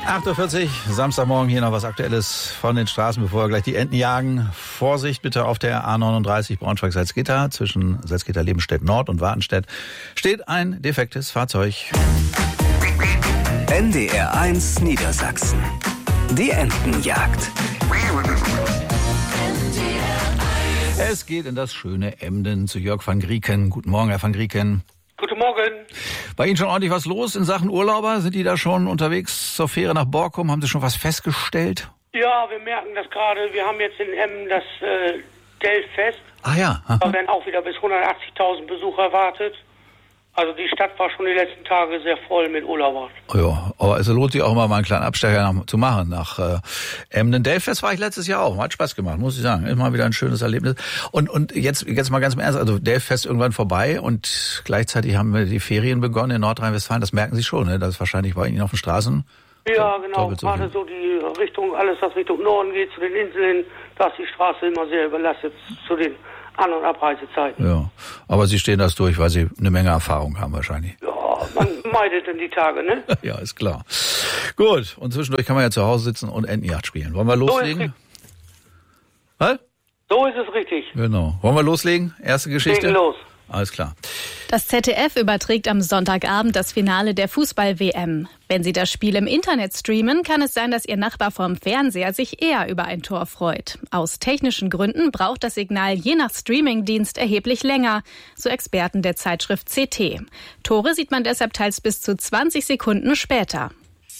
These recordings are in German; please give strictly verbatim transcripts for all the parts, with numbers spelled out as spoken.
acht Uhr vierzig, Samstagmorgen, hier noch was Aktuelles von den Straßen, bevor wir gleich die Enten jagen. Vorsicht bitte auf der A neununddreißig Braunschweig-Salzgitter zwischen Salzgitter-Lebenstedt Nord und Wartenstedt steht ein defektes Fahrzeug. N D R eins Niedersachsen. Die Entenjagd. Es geht in das schöne Emden zu Jörg van Grieken. Guten Morgen, Herr van Grieken. Guten Morgen. Bei Ihnen schon ordentlich was los in Sachen Urlauber? Sind die da schon unterwegs zur Fähre nach Borkum? Haben Sie schon was festgestellt? Ja, wir merken das gerade. Wir haben jetzt in Emden das äh, Delfest. Ah ja. Da werden auch wieder bis hundertachtzigtausend Besucher erwartet. Also die Stadt war schon die letzten Tage sehr voll mit Urlaubern. Ja, aber es lohnt sich auch immer mal einen kleinen Abstecher nach, zu machen nach äh, Emden. Delfest war ich letztes Jahr auch. Hat Spaß gemacht, muss ich sagen. Immer wieder ein schönes Erlebnis. Und und jetzt jetzt mal ganz im Ernst, also Delfest irgendwann vorbei und gleichzeitig haben wir die Ferien begonnen in Nordrhein-Westfalen. Das merken Sie schon, ne? Das ist wahrscheinlich bei Ihnen auf den Straßen. Ja, genau. Gerade so die Richtung, alles was Richtung Norden geht, zu den Inseln, da ist die Straße immer sehr überlastet zu den An- und Abreisezeiten. Ja, aber Sie stehen das durch, weil Sie eine Menge Erfahrung haben wahrscheinlich. Ja, man meidet denn die Tage, ne? Ja, ist klar. Gut, und zwischendurch kann man ja zu Hause sitzen und Entenjagd spielen. Wollen wir loslegen? So Was? So ist es richtig. Genau. Wollen wir loslegen? Erste Geschichte? Legen los. Alles klar. Das Z D F überträgt am Sonntagabend das Finale der Fußball-W M. Wenn Sie das Spiel im Internet streamen, kann es sein, dass Ihr Nachbar vorm Fernseher sich eher über ein Tor freut. Aus technischen Gründen braucht das Signal je nach Streamingdienst erheblich länger, so Experten der Zeitschrift C T. Tore sieht man deshalb teils bis zu zwanzig Sekunden später.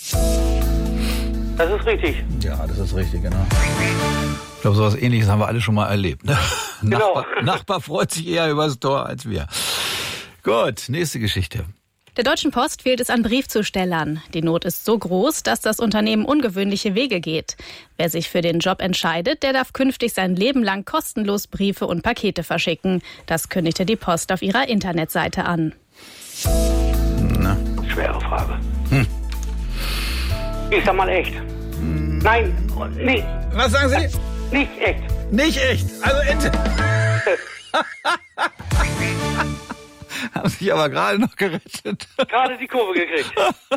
Das ist richtig. Ja, das ist richtig, genau. Ich glaube, sowas Ähnliches haben wir alle schon mal erlebt. Ne? Genau. Nachbar, Nachbar freut sich eher über das Tor als wir. Gut, nächste Geschichte. Der Deutschen Post fehlt es an Briefzustellern. Die Not ist so groß, dass das Unternehmen ungewöhnliche Wege geht. Wer sich für den Job entscheidet, der darf künftig sein Leben lang kostenlos Briefe und Pakete verschicken. Das kündigte die Post auf ihrer Internetseite an. Na. Schwere Frage. Hm. Ich sag mal echt. Hm. Nein, nee. Was sagen Sie? Nicht echt. Nicht echt. Also Ente. Haben sich aber gerade noch gerettet. Gerade die Kurve gekriegt.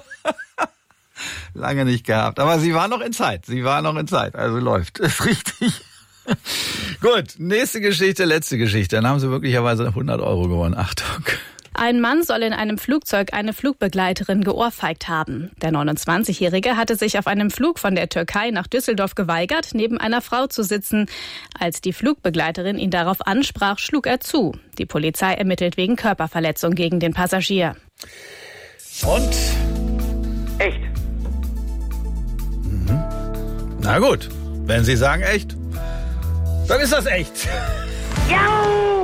Lange nicht gehabt. Aber Sie waren noch in Zeit. Sie waren noch in Zeit. Also läuft. Ist richtig. Gut, nächste Geschichte, letzte Geschichte. Dann haben Sie möglicherweise hundert Euro gewonnen. Achtung. Ein Mann soll in einem Flugzeug eine Flugbegleiterin geohrfeigt haben. Der neunundzwanzigjährige hatte sich auf einem Flug von der Türkei nach Düsseldorf geweigert, neben einer Frau zu sitzen. Als die Flugbegleiterin ihn darauf ansprach, schlug er zu. Die Polizei ermittelt wegen Körperverletzung gegen den Passagier. Und? Echt. Mhm. Na gut, wenn Sie sagen echt, dann ist das echt. Ja!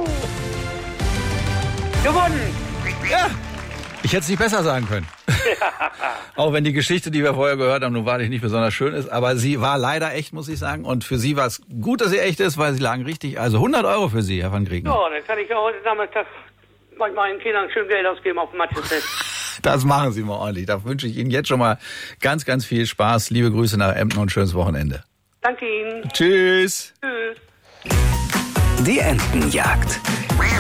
Gewonnen! Ja, ich hätte es nicht besser sagen können. Auch wenn die Geschichte, die wir vorher gehört haben, nun wahrlich nicht besonders schön ist. Aber sie war leider echt, muss ich sagen. Und für Sie war es gut, dass sie echt ist, weil sie lagen richtig. Also hundert Euro für Sie, Herr van Grieken. Ja, dann kann ich ja heute Nachmittag meinen Kindern schön Geld ausgeben auf dem Mathe-Test. Das machen Sie mal ordentlich. Da wünsche ich Ihnen jetzt schon mal ganz, ganz viel Spaß. Liebe Grüße nach Emden und ein schönes Wochenende. Danke Ihnen. Tschüss. Tschüss. Die Entenjagd.